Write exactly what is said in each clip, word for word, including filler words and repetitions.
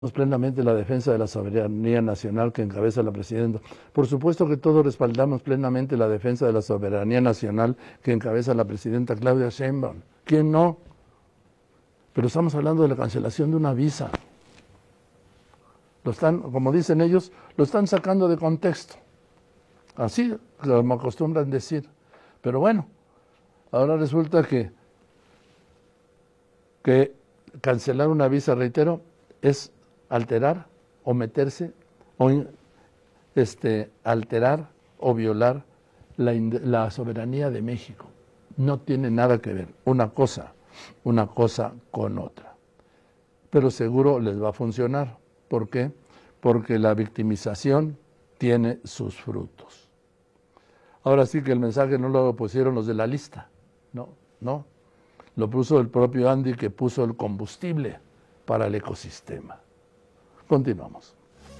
plenamente la defensa de la soberanía nacional que encabeza la presidenta. Por supuesto que todos respaldamos plenamente la defensa de la soberanía nacional que encabeza la presidenta Claudia Sheinbaum. ¿Quién no? Pero estamos hablando de la cancelación de una visa. Lo están, como dicen ellos, lo están sacando de contexto. Así como acostumbran decir. Pero bueno, ahora resulta que, que cancelar una visa, reitero, es alterar o meterse o este, alterar o violar la, la soberanía de México. No tiene nada que ver una cosa, una cosa con otra. Pero seguro les va a funcionar. ¿Por qué? Porque la victimización tiene sus frutos. Ahora sí que el mensaje no lo pusieron los de la lista, no, no. Lo puso el propio Andy, que puso el combustible para el ecosistema. Continuamos.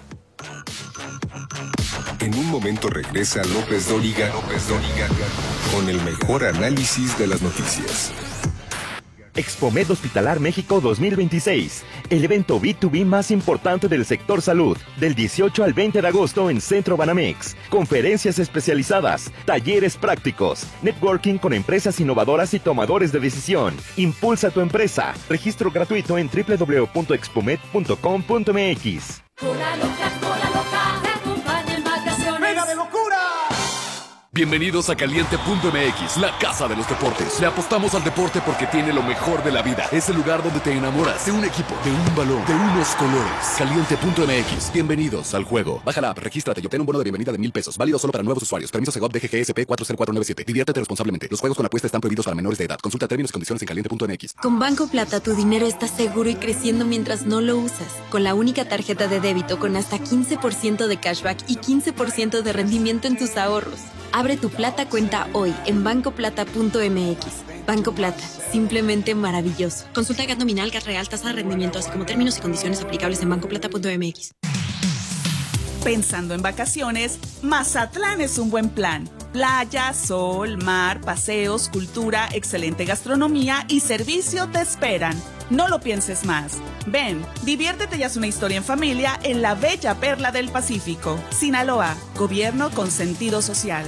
En un momento regresa López Dóriga, López Dóriga con el mejor análisis de las noticias. Expomed Hospitalar México dos mil veintiséis, el evento B dos B más importante del sector salud, del dieciocho al veinte de agosto en Centro Banamex. Conferencias especializadas, talleres prácticos, networking con empresas innovadoras y tomadores de decisión. Impulsa tu empresa. Registro gratuito en doble u doble u doble u punto expomed punto com punto m x. Cola loca, cola loca, te acompaña en vacaciones. ¡Venga de locura! Bienvenidos a Caliente punto m x, la casa de los deportes. Le apostamos al deporte porque tiene lo mejor de la vida. Es el lugar donde te enamoras de un equipo, de un balón, de unos colores. Caliente punto m x, bienvenidos al juego. Baja la app, regístrate y obtén un bono de bienvenida de mil pesos. Válido solo para nuevos usuarios. Permiso Segov D G G S P cuatro cero cuatro nueve siete. Diviértete responsablemente. Los juegos con apuesta están prohibidos para menores de edad. Consulta términos y condiciones en Caliente punto m x. Con Banco Plata tu dinero está seguro y creciendo mientras no lo usas. Con la única tarjeta de débito con hasta quince por ciento de cashback y quince por ciento de rendimiento en tus ahorros. Abre tu Plata cuenta hoy en banco plata punto m x. Banco Plata, simplemente maravilloso. Consulta gas nominal, gas real, tasa de rendimiento, así como términos y condiciones aplicables en banco plata punto m x. Pensando en vacaciones, Mazatlán es un buen plan. Playa, sol, mar, paseos, cultura, excelente gastronomía y servicio te esperan. No lo pienses más. Ven, diviértete y haz una historia en familia en la bella perla del Pacífico. Sinaloa, gobierno con sentido social.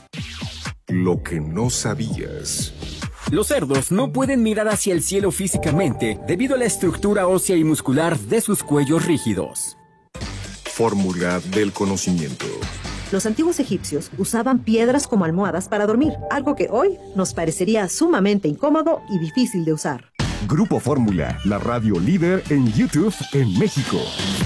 Lo que no sabías. Los cerdos no pueden mirar hacia el cielo físicamente debido a la estructura ósea y muscular de sus cuellos rígidos. Fórmula del conocimiento. Los antiguos egipcios usaban piedras como almohadas para dormir, algo que hoy nos parecería sumamente incómodo y difícil de usar. Grupo Fórmula, la radio líder en YouTube en México.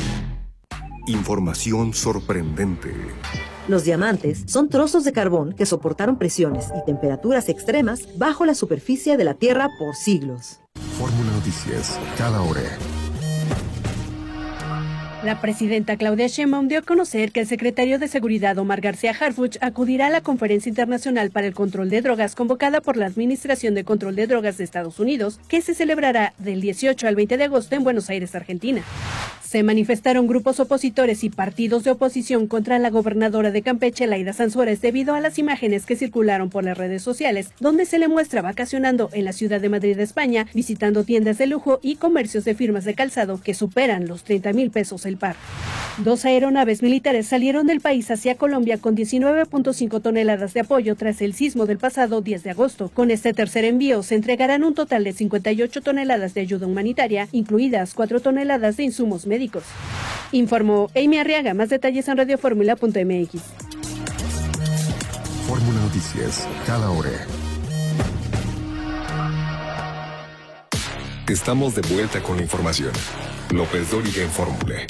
Información sorprendente. Los diamantes son trozos de carbón que soportaron presiones y temperaturas extremas bajo la superficie de la Tierra por siglos. Fórmula Noticias, cada hora. La presidenta Claudia Sheinbaum dio a conocer que el secretario de Seguridad Omar García Harfuch acudirá a la Conferencia Internacional para el Control de Drogas convocada por la Administración de Control de Drogas de Estados Unidos, que se celebrará del dieciocho al veinte de agosto en Buenos Aires, Argentina. Se manifestaron grupos opositores y partidos de oposición contra la gobernadora de Campeche, Laida Sansores, debido a las imágenes que circularon por las redes sociales, donde se le muestra vacacionando en la ciudad de Madrid, España, visitando tiendas de lujo y comercios de firmas de calzado que superan los treinta mil pesos el par. Dos aeronaves militares salieron del país hacia Colombia con diecinueve punto cinco toneladas de apoyo tras el sismo del pasado diez de agosto. Con este tercer envío se entregarán un total de cincuenta y ocho toneladas de ayuda humanitaria, incluidas cuatro toneladas de insumos médicos. Informó Amy Arriaga. Más detalles en radio fórmula punto m x. Fórmula Noticias, cada hora. Estamos de vuelta con la información. López Dóriga en Fórmula.